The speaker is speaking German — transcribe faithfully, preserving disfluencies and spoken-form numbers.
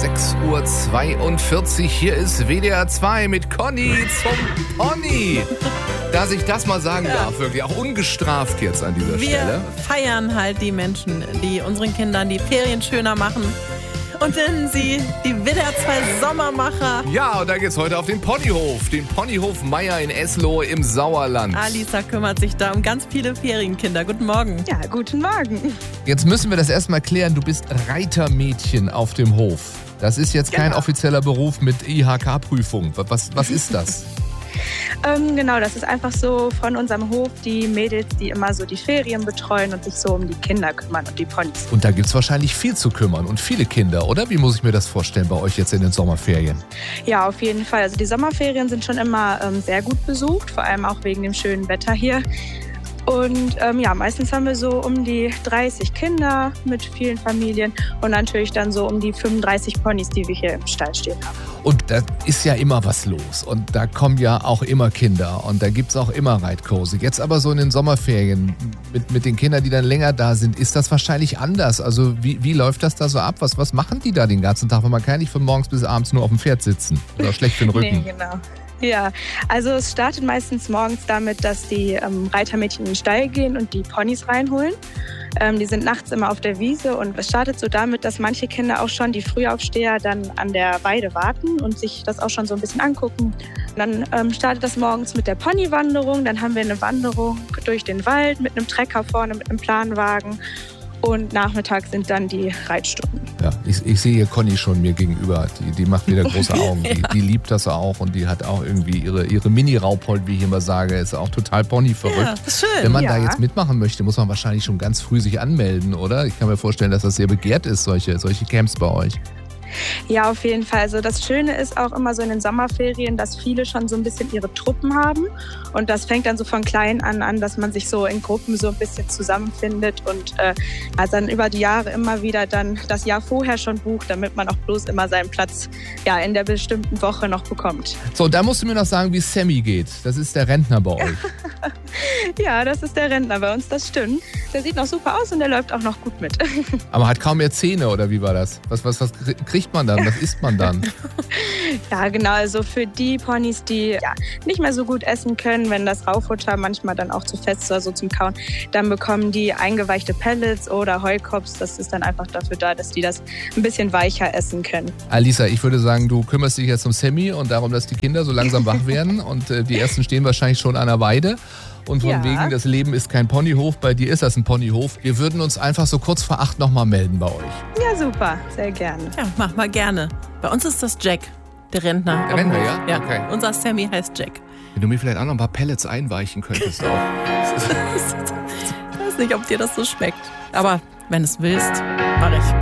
sechs Uhr zweiundvierzig. Hier ist W D R zwei mit Conny zum Pony. Dass ich das mal sagen ja. darf, wirklich auch ungestraft jetzt an dieser Wir Stelle. Wir feiern halt die Menschen, die unseren Kindern die Ferien schöner machen. Und nennen sie die W D R zwei Sommermacher. Ja, und da geht's heute auf den Ponyhof. Den Ponyhof Meier in Eslohe im Sauerland. Alisa kümmert sich da um ganz viele Ferienkinder. Guten Morgen. Ja, guten Morgen. Jetzt müssen wir das erstmal klären. Du bist Reitermädchen auf dem Hof. Das ist jetzt kein genau. offizieller Beruf mit I H K-Prüfung. Was, was ist das? ähm, genau, das ist einfach so von unserem Hof die Mädels, die immer so die Ferien betreuen und sich so um die Kinder kümmern und die Ponys. Und da gibt es wahrscheinlich viel zu kümmern und viele Kinder, oder? Wie muss ich mir das vorstellen bei euch jetzt in den Sommerferien? Ja, auf jeden Fall. Also die Sommerferien sind schon immer ähm, sehr gut besucht, vor allem auch wegen dem schönen Wetter hier. Und ähm, ja, meistens haben wir so um die dreißig Kinder mit vielen Familien und natürlich dann so um die fünfunddreißig Ponys, die wir hier im Stall stehen haben. Und da ist ja immer was los und da kommen ja auch immer Kinder und da gibt es auch immer Reitkurse. Jetzt aber so in den Sommerferien mit, mit den Kindern, die dann länger da sind, ist das wahrscheinlich anders. Also wie, wie läuft das da so ab? Was, was machen die da den ganzen Tag? Weil man kann nicht von morgens bis abends nur auf dem Pferd sitzen oder schlecht für den Rücken. Nee, genau. Ja, also es startet meistens morgens damit, dass die ähm, Reitermädchen in den Stall gehen und die Ponys reinholen. Ähm, die sind nachts immer auf der Wiese und es startet so damit, dass manche Kinder auch schon, die Frühaufsteher, dann an der Weide warten und sich das auch schon so ein bisschen angucken. Dann ähm, startet das morgens mit der Ponywanderung, dann haben wir eine Wanderung durch den Wald mit einem Trecker vorne, mit einem Planwagen. Und nachmittags sind dann die Reitstunden. Ja, ich, ich sehe hier Conny schon mir gegenüber. Die, die macht wieder große Augen. Die, die liebt das auch und die hat auch irgendwie ihre, ihre Mini-Rauphold, wie ich immer sage, ist auch total Pony-verrückt. Ja, das ist schön. Wenn man ja. da jetzt mitmachen möchte, muss man wahrscheinlich schon ganz früh sich anmelden, oder? Ich kann mir vorstellen, dass das sehr begehrt ist, solche, solche Camps bei euch. Ja, auf jeden Fall. Also das Schöne ist auch immer so in den Sommerferien, dass viele schon so ein bisschen ihre Truppen haben. Und das fängt dann so von klein an an, dass man sich so in Gruppen so ein bisschen zusammenfindet und äh, also dann über die Jahre immer wieder dann das Jahr vorher schon bucht, damit man auch bloß immer seinen Platz ja, in der bestimmten Woche noch bekommt. So, da musst du mir noch sagen, wie Sammy geht. Das ist der Rentner bei euch. Ja, das ist der Rentner bei uns, das stimmt. Der sieht noch super aus und der läuft auch noch gut mit. Aber hat kaum mehr Zähne, oder wie war das? Was, was, was kriegt man dann? Was isst man dann? Ja, genau. Also für die Ponys, die ja, nicht mehr so gut essen können, wenn das Raufutter manchmal dann auch zu fest ist oder so zum Kauen, dann bekommen die eingeweichte Pellets oder Heukops. Das ist dann einfach dafür da, dass die das ein bisschen weicher essen können. Alisa, ich würde sagen, du kümmerst dich jetzt um Sammy und darum, dass die Kinder so langsam wach werden. Und äh, die ersten stehen wahrscheinlich schon an der Weide. Und von ja. wegen, das Leben ist kein Ponyhof, bei dir ist das ein Ponyhof. Wir würden uns einfach so kurz vor acht nochmal melden bei euch. Ja, super, sehr gerne. Ja, mach mal gerne. Bei uns ist das Jack, der Rentner. Der Rentner, ja? Ja, okay. Unser Sammy heißt Jack. Wenn du mir vielleicht auch noch ein paar Pellets einweichen könntest auch. Ich weiß nicht, ob dir das so schmeckt. Aber wenn du es willst, mach ich.